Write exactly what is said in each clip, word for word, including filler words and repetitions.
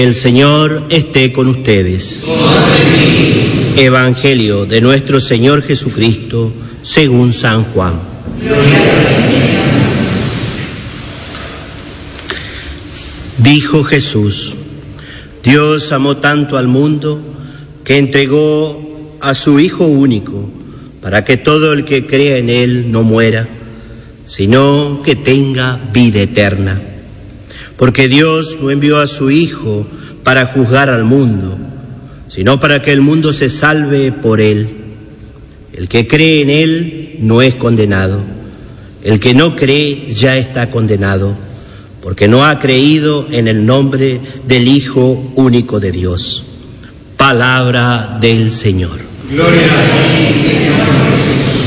El Señor esté con ustedes. Evangelio de nuestro Señor Jesucristo según San Juan. Dijo Jesús: Dios amó tanto al mundo que entregó a su Hijo único, para que todo el que crea en Él no muera, sino que tenga vida eterna. Porque Dios no envió a su Hijo para juzgar al mundo, sino para que el mundo se salve por Él. El que cree en Él no es condenado. El que no cree ya está condenado, porque no ha creído en el nombre del Hijo único de Dios. Palabra del Señor. Gloria a ti, Señor Jesús.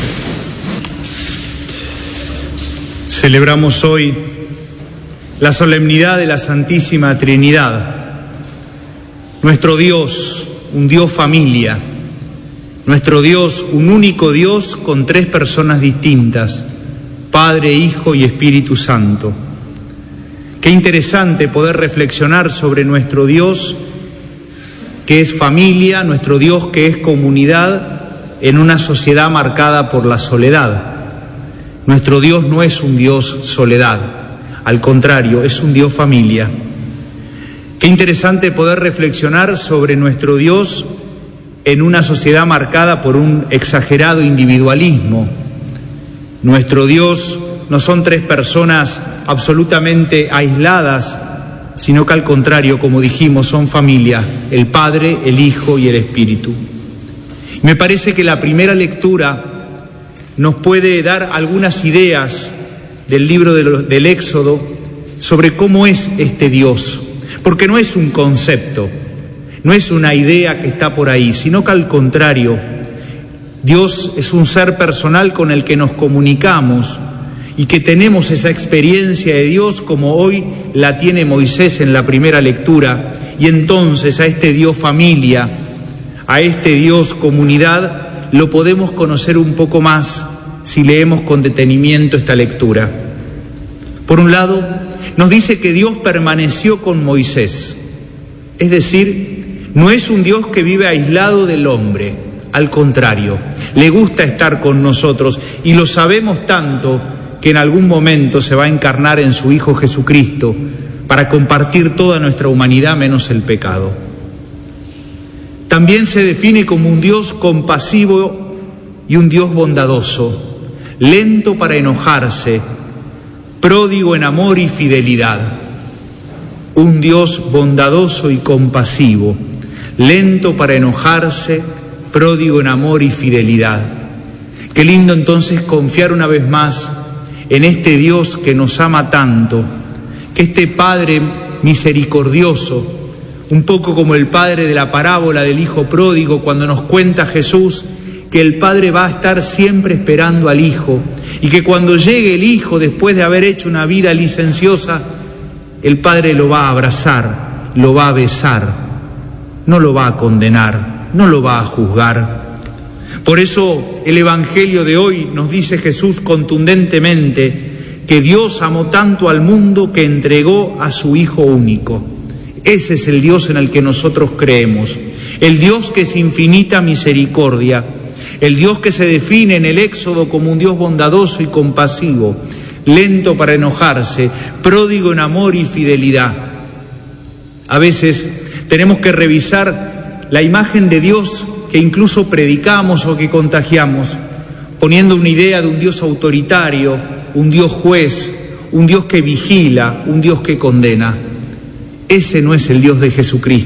Celebramos hoy la solemnidad de la Santísima Trinidad. Nuestro Dios, un Dios familia. Nuestro Dios, un único Dios con tres personas distintas: Padre, Hijo y Espíritu Santo. Qué interesante poder reflexionar sobre nuestro Dios, que es familia, nuestro Dios que es comunidad en una sociedad marcada por la soledad. Nuestro Dios no es un Dios soledad, al contrario, es un Dios familia. Qué interesante poder reflexionar sobre nuestro Dios en una sociedad marcada por un exagerado individualismo. Nuestro Dios no son tres personas absolutamente aisladas, sino que al contrario, como dijimos, son familia, el Padre, el Hijo y el Espíritu. Me parece que la primera lectura nos puede dar algunas ideas del libro del Éxodo sobre cómo es este Dios, porque no es un concepto, no es una idea que está por ahí, sino que al contrario, Dios es un ser personal con el que nos comunicamos y que tenemos esa experiencia de Dios como hoy la tiene Moisés en la primera lectura, y entonces a este Dios familia, a este Dios comunidad, lo podemos conocer un poco más si leemos con detenimiento esta lectura. Por un lado, nos dice que Dios permaneció con Moisés, es decir, no es un Dios que vive aislado del hombre, al contrario, le gusta estar con nosotros y lo sabemos tanto que en algún momento se va a encarnar en su Hijo Jesucristo para compartir toda nuestra humanidad menos el pecado. También se define como un Dios compasivo y un Dios bondadoso, lento para enojarse, pródigo en amor y fidelidad. Un Dios bondadoso y compasivo, lento para enojarse, pródigo en amor y fidelidad. Qué lindo entonces confiar una vez más en este Dios que nos ama tanto, que este Padre misericordioso, un poco como el padre de la parábola del hijo pródigo, cuando nos cuenta Jesús que el Padre va a estar siempre esperando al Hijo, y que cuando llegue el Hijo, después de haber hecho una vida licenciosa, el Padre lo va a abrazar, lo va a besar, no lo va a condenar, no lo va a juzgar. Por eso el Evangelio de hoy nos dice Jesús contundentemente que Dios amó tanto al mundo que entregó a su Hijo único. Ese es el Dios en el que nosotros creemos, el Dios que es infinita misericordia, el Dios que se define en el Éxodo como un Dios bondadoso y compasivo, lento para enojarse, pródigo en amor y fidelidad. A veces tenemos que revisar la imagen de Dios que incluso predicamos o que contagiamos, poniendo una idea de un Dios autoritario, un Dios juez, un Dios que vigila, un Dios que condena. Ese no es el Dios de Jesucristo.